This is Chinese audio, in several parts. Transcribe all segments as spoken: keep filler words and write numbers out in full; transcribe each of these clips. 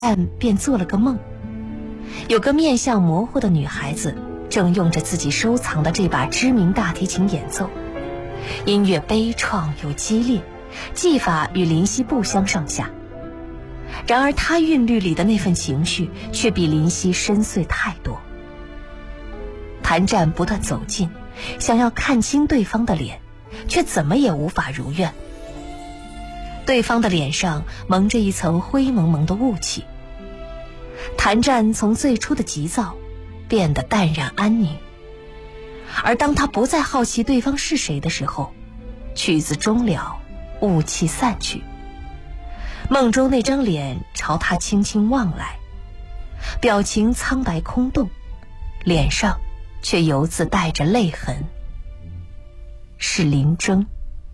但便做了个梦，有个面相模糊的女孩子正用着自己收藏的这把知名大提琴演奏，音乐悲怆又激烈，技法与林夕不相上下。然而她韵律里的那份情绪却比林夕深邃太多。谭战不断走近，想要看清对方的脸，却怎么也无法如愿。对方的脸上蒙着一层灰蒙蒙的雾气。谭战从最初的急躁变得淡然安宁，而当他不再好奇对方是谁的时候，曲子终了，雾气散去，梦中那张脸朝他轻轻望来，表情苍白空洞，脸上却犹自带着泪痕。是林征。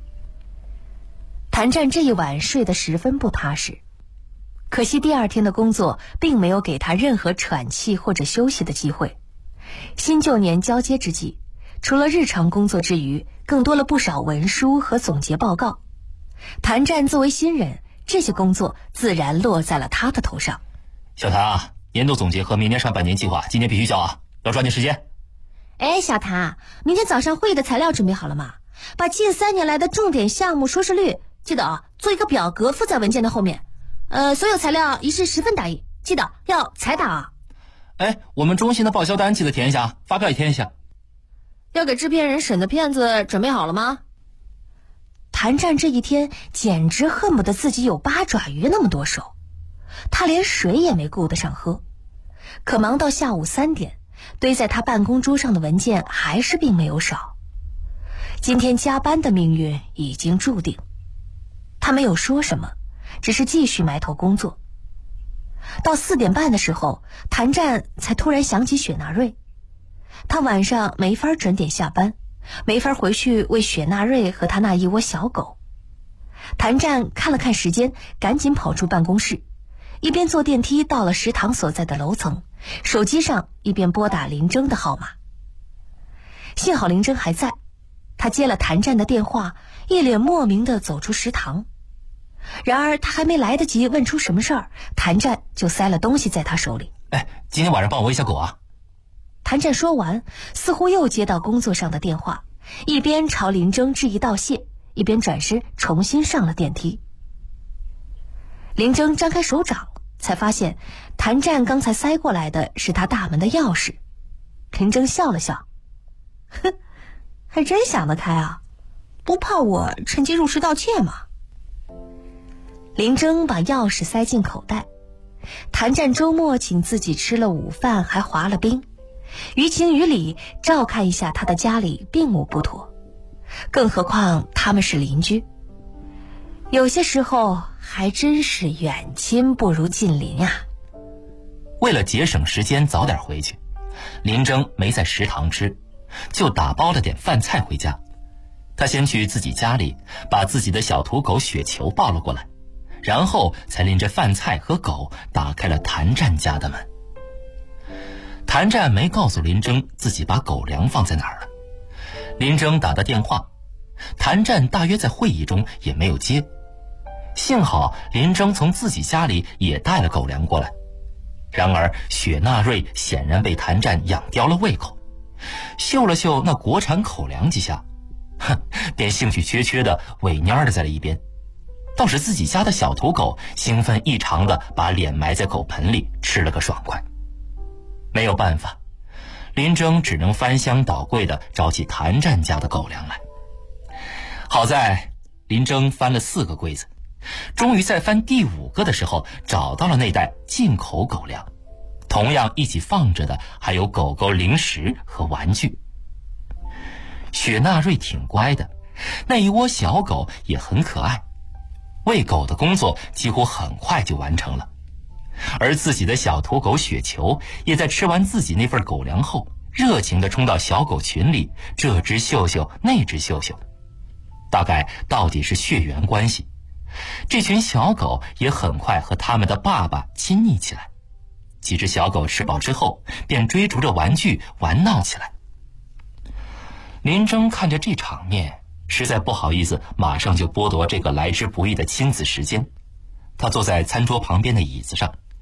谭战这一晚睡得十分不踏实，可惜第二天的工作并没有给他任何喘气或者休息的机会。新旧年交接之际，除了日常工作之余，更多了不少文书和总结报告。谭战作为新人，这些工作自然落在了他的头上。 小谭啊，年度总结和明年上半年计划今年必须交啊，要抓紧时间。 哎，小谭，明天早上会议的材料准备好了吗？把近三年来的重点项目收视率记得啊，做一个表格附在文件的后面。呃，所有材料一式十份打印，记得要彩打啊。 哎，我们中心的报销单记得填一下，发票也填一下。 要给制片人审的片子准备好了吗？谭战这一天简直恨不得自己有八爪鱼那么多手，他连水也没顾得上喝。可忙到下午三点，堆在他办公桌上的文件还是并没有少。今天加班的命运已经注定。他没有说什么，只是继续埋头工作。到四点半的时候，谭战才突然想起雪纳瑞。他晚上没法准点下班，没法回去喂雪纳瑞和他那一窝小狗。谭战看了看时间，赶紧跑出办公室，一边坐电梯到了食堂所在的楼层，手机上一边拨打林征的号码。幸好林征还在，他接了谭战的电话，一脸莫名地走出食堂。然而他还没来得及问出什么事儿，谭战就塞了东西在他手里。 哎，今天晚上帮我喂一下狗啊。 谭战说完，似乎又接到工作上的电话，一边朝林征致意道谢，一边转身重新上了电梯。林征张开手掌，才发现谭战刚才塞过来的是他大门的钥匙。林征笑了笑，哼，还真想得开啊，不怕我趁机入室盗窃吗？林征把钥匙塞进口袋。谭战周末请自己吃了午饭，还滑了冰，于情于理照看一下他的家里并无不妥，更何况他们是邻居。有些时候还真是远亲不如近邻啊。 为了节省时间早点回去，林征没在食堂吃，就打包了点饭菜回家。他先去自己家里把自己的小土狗雪球抱了过来，然后才拎着饭菜和狗打开了谭战家的门。谭战没告诉林征自己把狗粮放在哪儿了。林征打的电话，谭战大约在会议中也没有接。幸好林征从自己家里也带了狗粮过来。然而雪纳瑞显然被谭战养刁了胃口，嗅了嗅那国产口粮几下，哼，便兴趣缺缺的尾蔫的在了一边。倒是自己家的小土狗兴奋异常的把脸埋在狗盆里吃了个爽快。没有办法，林征只能翻箱倒柜的找起谭战家的狗粮来。好在林征翻了四个柜子，终于在翻第五个的时候找到了那袋进口狗粮，同样一起放着的还有狗狗零食和玩具。雪纳瑞挺乖的，那一窝小狗也很可爱，喂狗的工作几乎很快就完成了。而自己的小土狗雪球也在吃完自己那份狗粮后，热情地冲到小狗群里，这只秀秀那只秀秀，大概到底是血缘关系。这群小狗也很快和他们的爸爸亲昵起来。几只小狗吃饱之后便追逐着玩具玩闹起来。林征看着这场面，实在不好意思马上就剥夺这个来之不易的亲子时间。他坐在餐桌旁边的椅子上，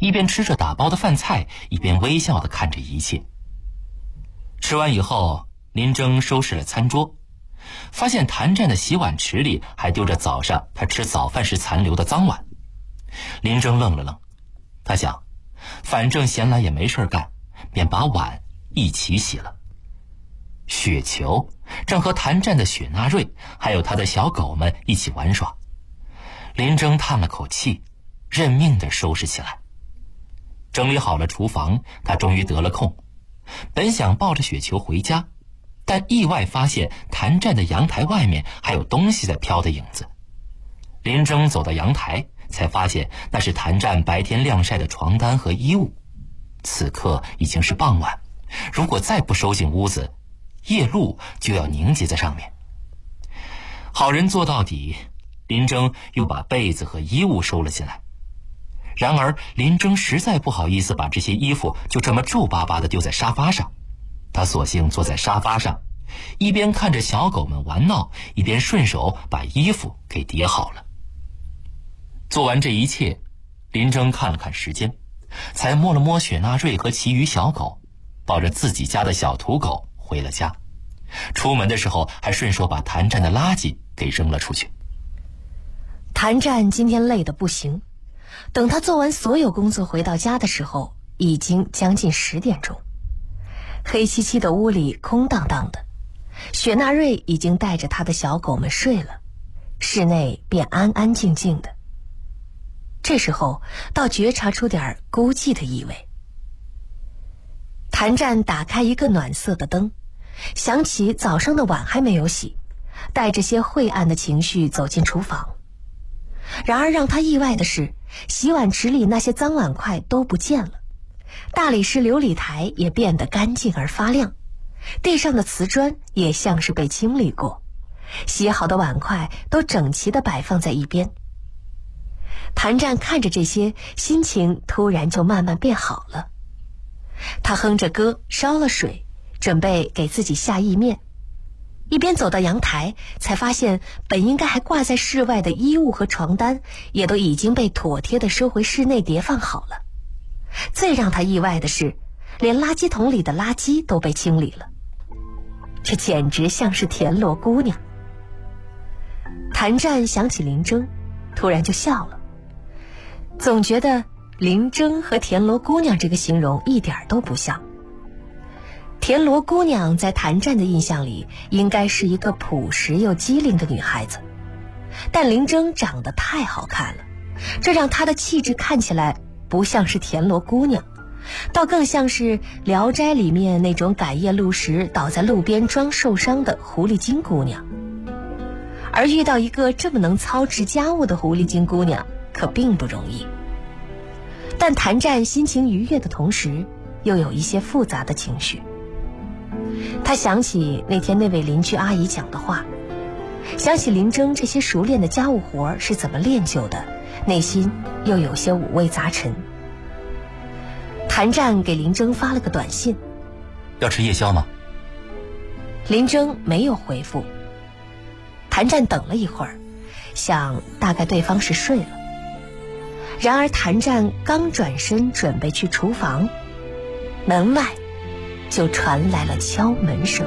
一边吃着打包的饭菜，一边微笑地看着一切。吃完以后，林征收拾了餐桌，发现谭战的洗碗池里还丢着早上他吃早饭时残留的脏碗。林征愣了愣，他想，反正闲来也没事干，便把碗一起洗了。雪球正和谭战的雪纳瑞还有他的小狗们一起玩耍。林征叹了口气，认命地收拾起来。整理好了厨房，他终于得了空。本想抱着雪球回家，但意外发现谭战的阳台外面还有东西在飘的影子。林征走到阳台，才发现那是谭战白天晾晒的床单和衣物。此刻已经是傍晚，如果再不收进屋子，夜露就要凝结在上面。好人做到底，林征又把被子和衣物收了进来。然而林征实在不好意思把这些衣服就这么皱巴巴地丢在沙发上，他索性坐在沙发上，一边看着小狗们玩闹，一边顺手把衣服给叠好了。做完这一切，林征看了看时间，才摸了摸雪纳瑞和其余小狗，抱着自己家的小土狗回了家。出门的时候还顺手把谭战的垃圾给扔了出去。 谭战今天累得不行，等他做完所有工作回到家的时候，已经将近十点钟。黑漆漆的屋里空荡荡的，雪纳瑞已经带着他的小狗们睡了，室内便安安静静的。这时候倒觉察出点孤寂的意味。谭战打开一个暖色的灯，想起早上的碗还没有洗，带着些晦暗的情绪走进厨房。然而让他意外的是，洗碗池里那些脏碗筷都不见了，大理石琉璃台也变得干净而发亮，地上的瓷砖也像是被清理过，洗好的碗筷都整齐地摆放在一边。谭战看着这些，心情突然就慢慢变好了。他哼着歌，烧了水，准备给自己下意面。一边走到阳台，才发现本应该还挂在室外的衣物和床单，也都已经被妥帖地收回室内叠放好了。最让他意外的是，连垃圾桶里的垃圾都被清理了。这简直像是田螺姑娘。谭战想起林征，突然就笑了。总觉得林征和田螺姑娘这个形容一点都不像。田螺姑娘在谭战的印象里应该是一个朴实又机灵的女孩子，但林征长得太好看了，这让她的气质看起来不像是田螺姑娘，倒更像是《聊斋》里面那种赶夜路时倒在路边装受伤的狐狸精姑娘。而遇到一个这么能操持家务的狐狸精姑娘可并不容易。但谭战心情愉悦的同时，又有一些复杂的情绪。他想起那天那位邻居阿姨讲的话，想起林征这些熟练的家务活是怎么练就的，内心又有些五味杂陈。谭战给林征发了个短信： 要吃夜宵吗？ 林征没有回复。谭战等了一会儿，想大概对方是睡了。然而谭战刚转身准备去厨房，门外就传来了敲门声。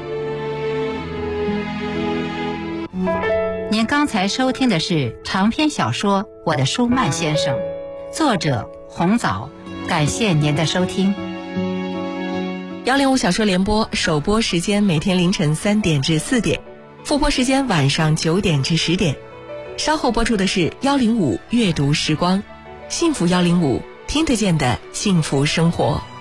您刚才收听的是长篇小说《我的舒曼先生》，作者红枣，感谢您的收听。 幺零五小说联播首播时间每天凌晨三点至四点，复播时间晚上九点至十点。稍后播出的是幺零五阅读时光，幸福幺零五，听得见的幸福生活。